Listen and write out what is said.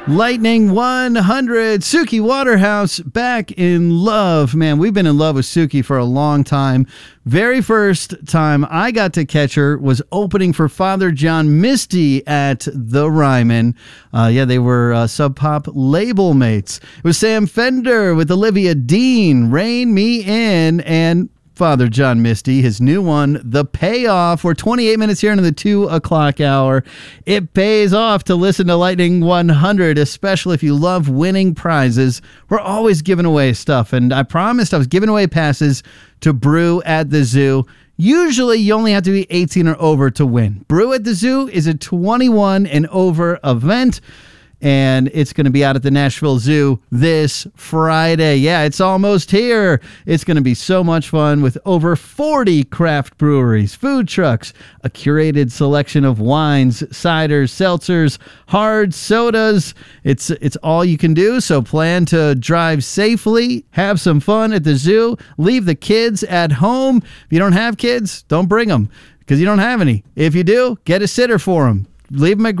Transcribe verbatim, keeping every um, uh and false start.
Lightning one hundred, Suki Waterhouse, back in love. Man, we've been in love with Suki for a long time. Very first time I got to catch her was opening for Father John Misty at the Ryman. Uh, yeah, they were uh, Sub Pop label mates. It was Sam Fender with Olivia Dean, Rein Me In, and Father John Misty, his new one, The Payoff. We're twenty-eight minutes here into the two o'clock hour. It pays off to listen to Lightning one hundred, especially if you love winning prizes. We're always giving away stuff, and I promised I was giving away passes to Brew at the Zoo. Usually, you only have to be eighteen or over to win. Brew at the Zoo is a twenty-one and over event, and it's going to be out at the Nashville Zoo this Friday. Yeah, it's almost here. It's going to be so much fun with over forty craft breweries, food trucks, a curated selection of wines, ciders, seltzers, hard sodas. It's it's all you can do, so plan to drive safely, have some fun at the zoo, leave the kids at home. If you don't have kids, don't bring them because you don't have any. If you do, get a sitter for them. Leave them at